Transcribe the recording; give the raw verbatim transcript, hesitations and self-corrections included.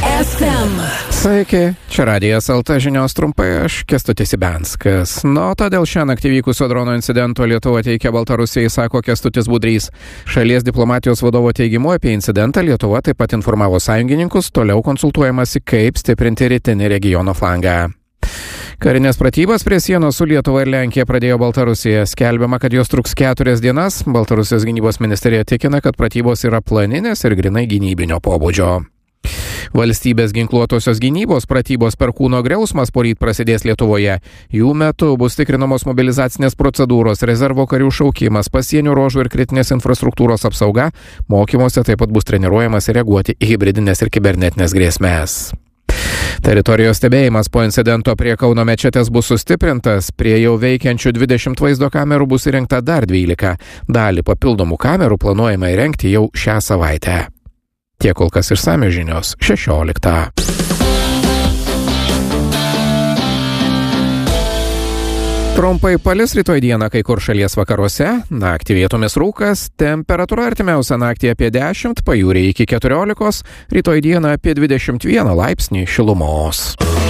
ef em. Sveiki, čia Radijas el te žinios trumpai, aš Kęstutis Ibenskas. Nu, todėl šiandien įvykusio drono incidento Lietuva teikia Baltarusijai, sako Kęstutis Budrys. Šalies diplomatijos vadovo teigimu apie incidentą Lietuva taip pat informavo sąjungininkus, toliau konsultuojamasi, kaip stiprinti rytinį regiono flangą. Karinės pratybas prie sienos su Lietuva ir Lenkija pradėjo Baltarusija. Skelbiama, kad jos truks keturias dienas. Baltarusijos gynybos ministerija tikina, kad pratybos yra planinės ir grinai gynybinio pobūdžio. Valstybės ginkluotosios gynybos pratybos Perkūno griausmas poryt prasidės Lietuvoje. Jų metu bus tikrinamos mobilizacinės procedūros, rezervo karių šaukimas, pasienio ruožų ir kritinės infrastruktūros apsauga. Mokymuose taip pat bus treniruojamas reaguoti į hibridinės ir kibernetinės grėsmės. Teritorijos stebėjimas po incidento prie Kauno mečetės bus sustiprintas, prie jau veikiančių dvidešimt vaizdo kamerų bus įrengta dar dvylika. Dalį papildomų kamerų planuojama įrengti jau šią savaitę. Tiek kol kas išsamios žinios šešioliktą. Trumpai palis rytoj dieną kai kur šalies vakaruose, naktį vietomis rūkas, temperatūra artimiausią naktį apie dešimt, pajūryje iki keturiolikos, rytoj dieną apie dvidešimt vieną laipsnį šilumos.